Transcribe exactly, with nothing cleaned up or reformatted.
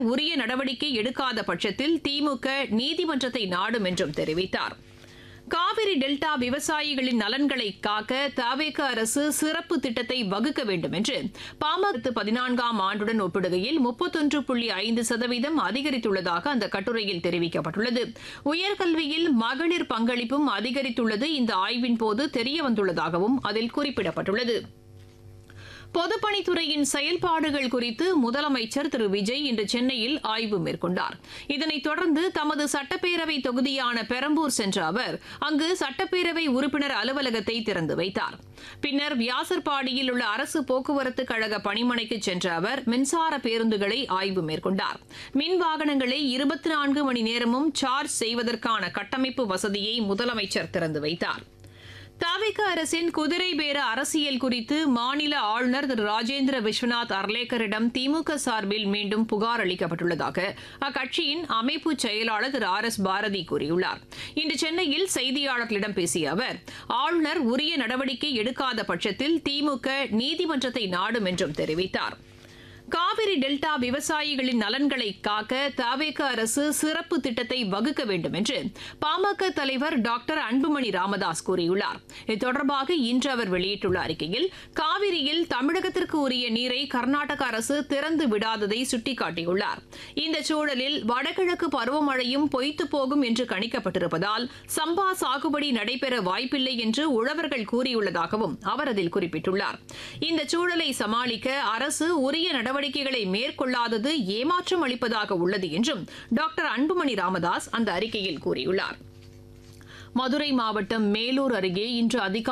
உரிய நடவடிக்கை எடுக்காத பட்சத்தில் திமுக நீதிமன்றத்தை நாடும் என்றும் தெரிவித்தார். காவிரி டெல்டா விவசாயிகளின் நலன்களை காக்க தவேக அரசு சிறப்பு திட்டத்தை வகுக்க வேண்டும் என்று பாமக பதினான்காம் ஆண்டுடன் ஒப்பிடுகையில் முப்பத்தொன்று புள்ளி ஐந்து சதவீதம் அதிகரித்துள்ளதாக அந்த கட்டுரையில் தெரிவிக்கப்பட்டுள்ளது. உயர்கல்வியில் மகளிர் பங்களிப்பும் அதிகரித்துள்ளது இந்த ஆய்வின் போது தெரியவந்துள்ளதாகவும் அதில் குறிப்பிடப்பட்டுள்ளது. பொதுப்பணித்துறையின் செயல்பாடுகள் குறித்து முதலமைச்சர் திரு விஜய் இன்று சென்னையில் ஆய்வு மேற்கொண்டார். இதனைத் தொடர்ந்து தமது சட்டப்பேரவை தொகுதியான பெரம்பூர் சென்ற அவர் அங்கு சட்டப்பேரவை உறுப்பினர் அலுவலகத்தை திறந்து வைத்தார். பின்னர் வியாசர்பாடியில் உள்ள அரசு போக்குவரத்து கழக பணிமனைக்கு சென்ற அவர் மின்சார பேருந்துகளை ஆய்வு மேற்கொண்டார். மின் வாகனங்களை இருபத்தி நான்கு மணி நேரமும் சார்ஜ் செய்வதற்கான கட்டமைப்பு வசதியை முதலமைச்சர் திறந்து வைத்தார். தவிக அரசின் குதிரை பேர அரசியல் குறித்து மாநில ஆளுநர் திரு ராஜேந்திர விஸ்வநாத் அர்லேக்கரிடம் திமுக சார்பில் மீண்டும் புகார் அளிக்கப்பட்டுள்ளதாக அக்கட்சியின் அமைப்பு செயலாளர் திரு ஆர் எஸ் பாரதி கூறியுள்ளார். இன்று சென்னையில் செய்தியாளர்களிடம் பேசிய அவர் ஆளுநர் உரிய நடவடிக்கை எடுக்காத பட்சத்தில் திமுக நீதிமன்றத்தை நாடும் என்றும் தெரிவித்தார். காவிரி டெல்டா விவசாயிகளின் நலன்களை காக்க தவேக அரசு சிறப்பு திட்டத்தை வகுக்க வேண்டும் என்று பாமக தலைவர் டாக்டர் அன்புமணி ராமதாஸ் கூறியுள்ளார். இது தொடர்பாக இன்று அவர் வெளியிட்டுள்ள அறிக்கையில் காவிரியில் தமிழகத்திற்கு உரிய நீரை கர்நாடக அரசு திறந்து விடாததை சுட்டிக்காட்டியுள்ளார். இந்த சூழலில் வடகிழக்கு பருவமழையும் பொய்த்து போகும் என்று கணிக்கப்பட்டிருப்பதால் சம்பா சாகுபடி நடைபெற வாய்ப்பில்லை என்று உழவர்கள் கூறியுள்ளதாகவும் அவர் அதில் குறிப்பிட்டுள்ளார். இந்த சூழலை சமாளிக்க அரசு உரிய நடவடிக்கை நடவடிக்கைகளை மேற்கொள்ளாதது ஏமாற்றம் அளிப்பதாக உள்ளது என்றும் டாக்டர் அன்புமணி ராமதாஸ் அந்த அறிக்கையில் கூறியுள்ளார். மதுரை மாவட்டம் மேலூர் அருகே இன்று அதிகாலை